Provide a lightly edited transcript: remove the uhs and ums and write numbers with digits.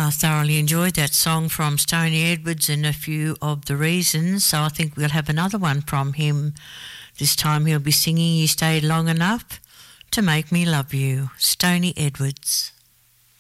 I thoroughly enjoyed that song from Stoney Edwards and a few of the reasons, so I think we'll have another one from him. This time he'll be singing You Stayed Long Enough to Make Me Love You, Stoney Edwards.